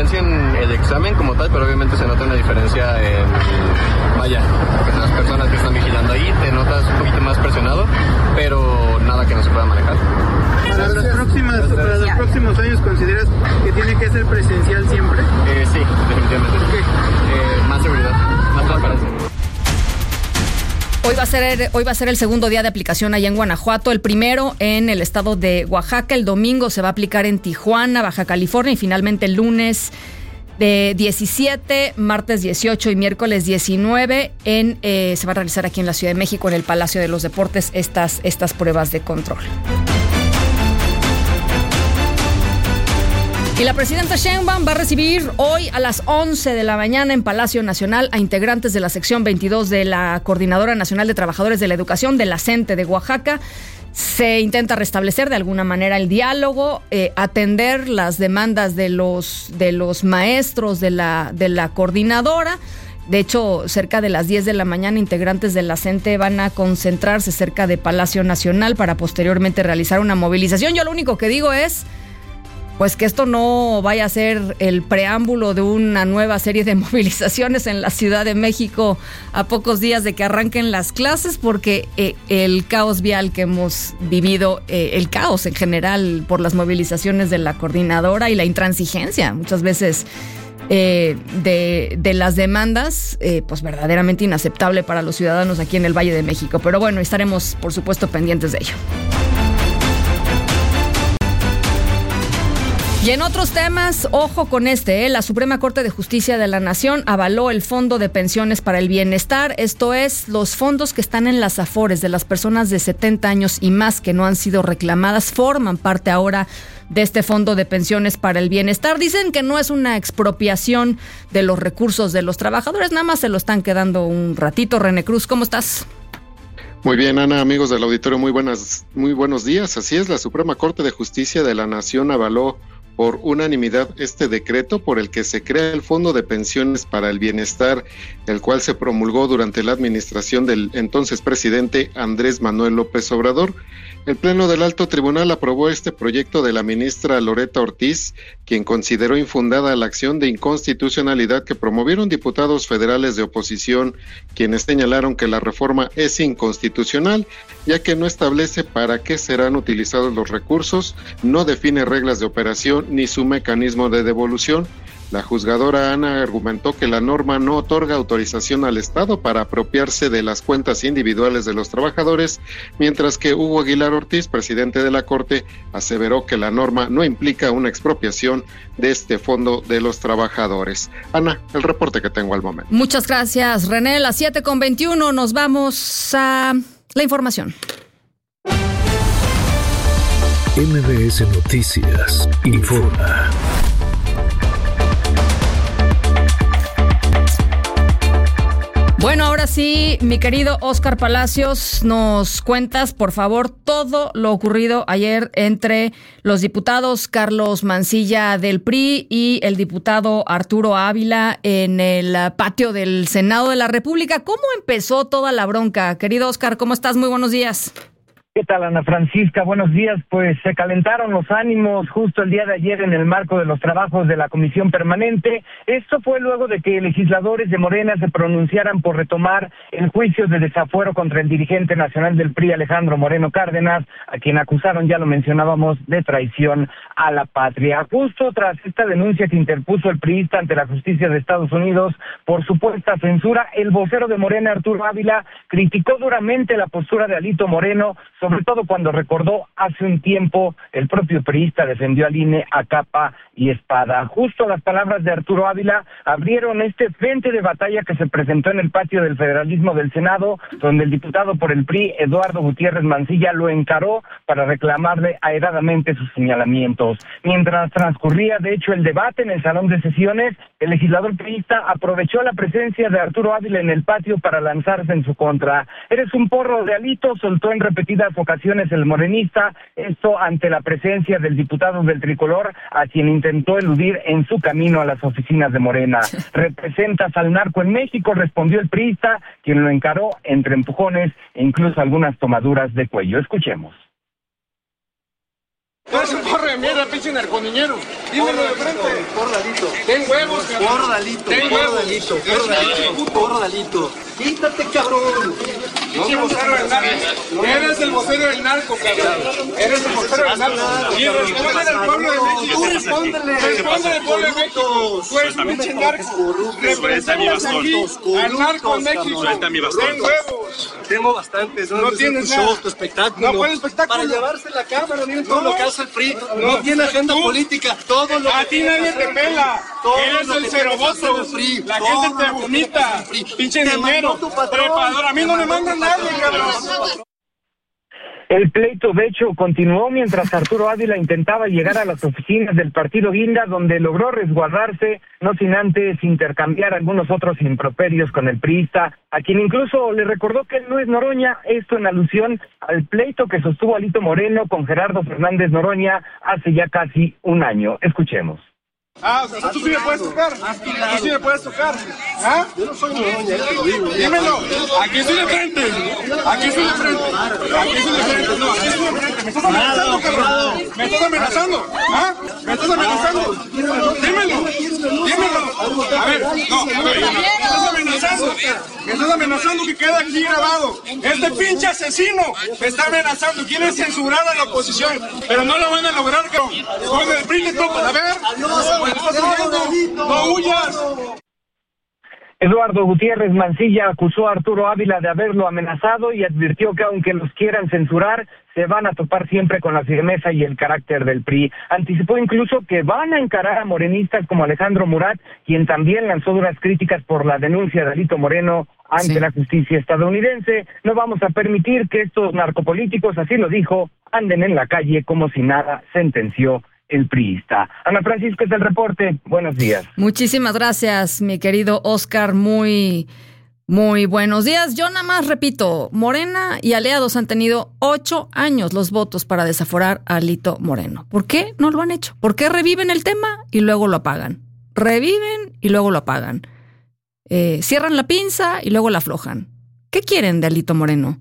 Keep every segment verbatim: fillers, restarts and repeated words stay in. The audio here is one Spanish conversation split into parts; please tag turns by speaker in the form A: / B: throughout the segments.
A: diferencia en el examen como tal, pero obviamente se nota una diferencia en, vaya, las personas que están vigilando ahí, te notas un poquito más presionado, pero nada que no se pueda manejar.
B: Para las próximas, para los próximos años, ¿consideras que tiene que ser presencial siempre?
A: Eh, sí, definitivamente.
B: ¿Por qué?
A: Eh, más seguridad, más transparencia.
C: Hoy va a ser hoy va a ser el segundo día de aplicación allá en Guanajuato, el primero en el estado de Oaxaca, el domingo se va a aplicar en Tijuana, Baja California, y finalmente el lunes de diecisiete, martes dieciocho y miércoles diecinueve en eh, se va a realizar aquí en la Ciudad de México, en el Palacio de los Deportes, estas estas pruebas de control. Y la presidenta Sheinbaum va a recibir hoy a las once de la mañana en Palacio Nacional a integrantes de la sección veintidós de la Coordinadora Nacional de Trabajadores de la Educación de la CENTE de Oaxaca. Se intenta restablecer de alguna manera el diálogo, eh, atender las demandas de los, de los maestros de la, de la coordinadora. De hecho, cerca de las diez de la mañana, integrantes de la CENTE van a concentrarse cerca de Palacio Nacional para posteriormente realizar una movilización. Yo lo único que digo es pues que esto no vaya a ser el preámbulo de una nueva serie de movilizaciones en la Ciudad de México a pocos días de que arranquen las clases, porque eh, el caos vial que hemos vivido, eh, el caos en general por las movilizaciones de la coordinadora y la intransigencia muchas veces eh, de, de las demandas, eh, pues verdaderamente inaceptable para los ciudadanos aquí en el Valle de México. Pero bueno, estaremos por supuesto pendientes de ello. Y en otros temas, ojo con este, ¿eh? La Suprema Corte de Justicia de la Nación avaló el Fondo de Pensiones para el Bienestar, esto es, los fondos que están en las AFORES de las personas de setenta años y más que no han sido reclamadas, forman parte ahora de este Fondo de Pensiones para el Bienestar. Dicen que no es una expropiación de los recursos de los trabajadores, nada más se lo están quedando un ratito. René Cruz, ¿cómo estás?
D: Muy bien, Ana, amigos del auditorio, muy buenas, muy buenos días. Así es, la Suprema Corte de Justicia de la Nación avaló por unanimidad este decreto por el que se crea el Fondo de Pensiones para el Bienestar, el cual se promulgó durante la administración del entonces presidente Andrés Manuel López Obrador. El Pleno del Alto Tribunal aprobó este proyecto de la ministra Loretta Ortiz, quien consideró infundada la acción de inconstitucionalidad que promovieron diputados federales de oposición, quienes señalaron que la reforma es inconstitucional, ya que no establece para qué serán utilizados los recursos, no define reglas de operación ni su mecanismo de devolución. La juzgadora Ana argumentó que la norma no otorga autorización al Estado para apropiarse de las cuentas individuales de los trabajadores, mientras que Hugo Aguilar Ortiz, presidente de la Corte, aseveró que la norma no implica una expropiación de este fondo de los trabajadores. Ana, el reporte que tengo al momento.
C: Muchas gracias, René. Las siete con veintiuno, nos vamos a la información.
E: M B S Noticias informa.
C: Bueno, ahora sí, mi querido Óscar Palacios, nos cuentas, por favor, todo lo ocurrido ayer entre los diputados Carlos Mancilla del P R I y el diputado Arturo Ávila en el patio del Senado de la República. ¿Cómo empezó toda la bronca? Querido Óscar, ¿cómo estás? Muy buenos días.
F: ¿Qué tal, Ana Francisca? Buenos días. Pues se calentaron los ánimos justo el día de ayer en el marco de los trabajos de la Comisión Permanente. Esto fue luego de que legisladores de Morena se pronunciaran por retomar el juicio de desafuero contra el dirigente nacional del P R I, Alejandro Moreno Cárdenas, a quien acusaron, ya lo mencionábamos, de traición a la patria. Justo tras esta denuncia que interpuso el priista ante la justicia de Estados Unidos por supuesta censura, el vocero de Morena, Arturo Ávila, criticó duramente la postura de Alito Moreno, sobre todo cuando recordó hace un tiempo el propio priista defendió al I N E a capa y espada. Justo las palabras de Arturo Ávila abrieron este frente de batalla que se presentó en el patio del Federalismo del Senado, donde el diputado por el P R I, Eduardo Gutiérrez Mancilla, lo encaró para reclamarle airadamente sus señalamientos. Mientras transcurría, de hecho, el debate en el salón de sesiones, el legislador priista aprovechó la presencia de Arturo Ávila en el patio para lanzarse en su contra. Eres un porro de Alito, soltó en repetidas ocasiones el morenista, esto ante la presencia del diputado del Tricolor, a quien intentó eludir en su camino a las oficinas de Morena. Representas al narco en México, respondió el priista, quien lo encaró entre empujones e incluso algunas tomaduras de cuello. Escuchemos.
G: Tú eres un porro de mierda, pinche narconiñero. Dímelo de frente. Porralito. Ten huevos, cabrón. Porralito. Ten huevos. Porralito. Porralito. Quítate, cabrón. Pinche vocero del narco. Eres el vocero del narco, cabrón. Eres el vocero del narco. Y responde al pueblo de México. Tú respóndele. Respóndele al pueblo de México. Tú eres un pinche narco. Representas aquí al narco en México. Ten huevos. Tengo bastantes. No tienes nada. Tu espectáculo. No puedes espectáculo. Para llevarse la cámara, miren todo lo que hace el P R I. No tiene agenda política. Todo lo a ti nadie te pela. Eres el ceroboso. La gente te vomita. Pinche dinero. Trepador. A mí no me mandan nadie, cabrón.
F: El pleito, de hecho, continuó mientras Arturo Ávila intentaba llegar a las oficinas del partido Guinda, donde logró resguardarse, no sin antes intercambiar algunos otros improperios con el priista, a quien incluso le recordó que él no es Noroña, esto en alusión al pleito que sostuvo Alito Moreno con Gerardo Fernández Noroña hace ya casi un año. Escuchemos.
G: Ah, o sea, tú sí me puedes tocar. Tú sí me puedes tocar. ¿Ah? Yo no soy Noroña, te lo digo. Dímelo. Aquí estoy de frente. Aquí estoy de frente. Aquí estoy de frente. No, aquí estoy de frente. Me estás amenazando, cabrón. Me estás amenazando. ¿Ah? Me estás amenazando. Dímelo. Dímelo. A ver, no, a ver. Me estás amenazando. Me estás amenazando que queda aquí grabado. Este pinche asesino me está amenazando. Quiere censurar a la oposición. Pero no lo van a lograr, cabrón. Con el P R I le toca. A ver. ¡No huyas!
F: Eduardo Gutiérrez Mancilla acusó a Arturo Ávila de haberlo amenazado y advirtió que aunque los quieran censurar, se van a topar siempre con la firmeza y el carácter del P R I. Anticipó incluso que van a encarar a morenistas como Alejandro Murat, quien también lanzó duras críticas por la denuncia de Alito Moreno ante sí. la justicia estadounidense. No vamos a permitir que estos narcopolíticos, así lo dijo, anden en la calle como si nada, sentenció el priista. Ana Francisca, es el reporte. Buenos días.
C: Muchísimas gracias, mi querido Oscar. Muy, muy buenos días. Yo nada más repito, Morena y aliados han tenido ocho años los votos para desaforar a Alito Moreno. ¿Por qué no lo han hecho? ¿Por qué reviven el tema y luego lo apagan? Reviven y luego lo apagan. Eh, cierran la pinza y luego la aflojan. ¿Qué quieren de Alito Moreno?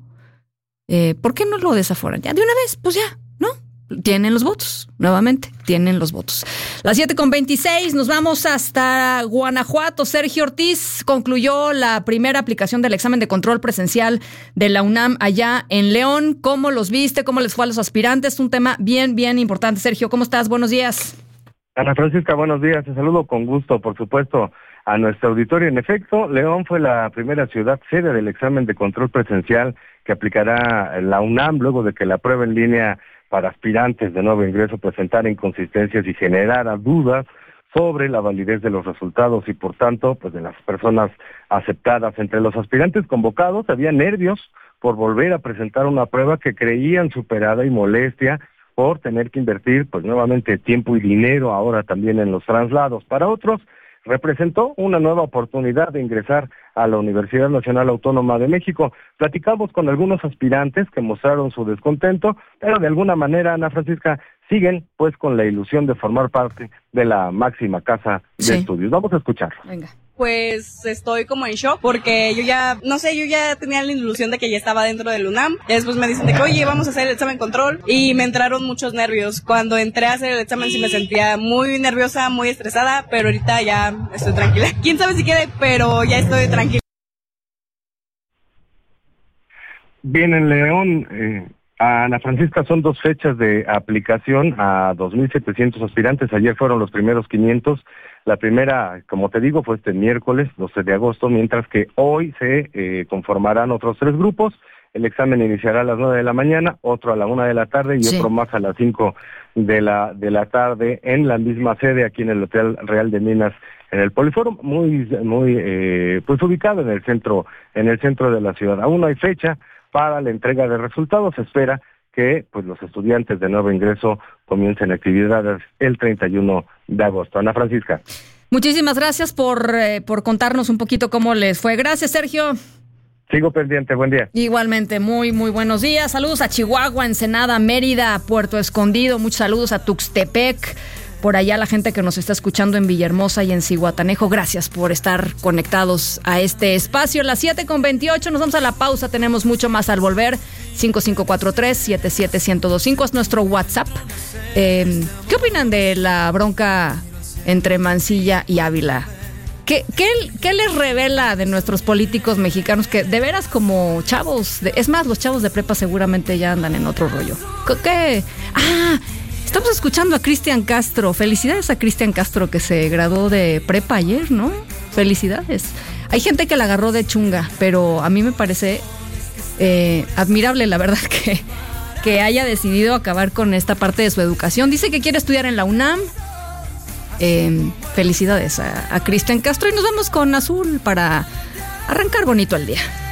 C: Eh, ¿Por qué no lo desaforan? Ya de una vez, pues ya, ¿no? Tienen los votos, nuevamente, tienen los votos. Las siete con veintiséis, nos vamos hasta Guanajuato. Sergio Ortiz concluyó la primera aplicación del examen de control presencial de la UNAM allá en León. ¿Cómo los viste? ¿Cómo les fue a los aspirantes? Un tema bien, bien importante. Sergio, ¿cómo estás? Buenos días.
H: Ana Francisca, buenos días. Te saludo con gusto, por supuesto, a nuestro auditorio. En efecto, León fue la primera ciudad sede del examen de control presencial que aplicará la UNAM luego de que la prueba en línea para aspirantes de nuevo ingreso presentara inconsistencias y generara dudas sobre la validez de los resultados y, por tanto, pues de las personas aceptadas. Entre los aspirantes convocados había nervios por volver a presentar una prueba que creían superada y molestia por tener que invertir, pues nuevamente, tiempo y dinero ahora también en los traslados. Para otros, representó una nueva oportunidad de ingresar a la Universidad Nacional Autónoma de México. Platicamos con algunos aspirantes que mostraron su descontento, pero de alguna manera, Ana Francisca, siguen pues con la ilusión de formar parte de la máxima casa de sí. estudios. Vamos a escuchar.
C: Venga.
I: Pues estoy como en shock porque yo ya, no sé, yo ya tenía la ilusión de que ya estaba dentro del UNAM. Y después me dicen de que, oye, vamos a hacer el examen control. Y me entraron muchos nervios. Cuando entré a hacer el examen sí me sentía muy nerviosa, muy estresada, pero ahorita ya estoy tranquila. Quién sabe si quede, pero ya estoy tranquila.
H: Bien, en León, eh, Ana Francisca, son dos fechas de aplicación a dos mil setecientos aspirantes. Ayer fueron los primeros quinientos. La primera, como te digo, fue este miércoles, doce de agosto, mientras que hoy se eh, conformarán otros tres grupos. El examen iniciará a las nueve de la mañana, otro a la una de la tarde y sí. otro más a las cinco de la de la tarde en la misma sede aquí en el Hotel Real de Minas, en el Poliforum, muy muy eh, pues ubicado en el centro en el centro de la ciudad. Aún no hay fecha para la entrega de resultados. Se espera que pues los estudiantes de nuevo ingreso comiencen actividades el treinta y uno de agosto. Ana Francisca.
C: Muchísimas gracias por, eh, por contarnos un poquito cómo les fue. Gracias, Sergio.
H: Sigo pendiente, buen día.
C: Igualmente, muy, muy buenos días. Saludos a Chihuahua, Ensenada, Mérida, Puerto Escondido. Muchos saludos a Tuxtepec, por allá la gente que nos está escuchando en Villahermosa y en Zihuatanejo. Gracias por estar conectados a este espacio. Las siete con veintiocho, nos vamos a la pausa, tenemos mucho más al volver. cinco cinco cuatro tres, siete siete uno cero dos cinco es nuestro WhatsApp. Eh, ¿Qué opinan de la bronca entre Mancilla y Ávila? ¿Qué, qué, ¿Qué les revela de nuestros políticos mexicanos que de veras como chavos, de, es más, los chavos de prepa seguramente ya andan en otro rollo? ¿Qué? Ah, estamos escuchando a Cristian Castro. Felicidades a Cristian Castro que se graduó de prepa ayer, ¿no? Felicidades. Hay gente que la agarró de chunga, pero a mí me parece eh, admirable, la verdad, que, que haya decidido acabar con esta parte de su educación. Dice que quiere estudiar en la UNAM. Eh, felicidades a, a Cristian Castro y nos vamos con Azul para arrancar bonito el día.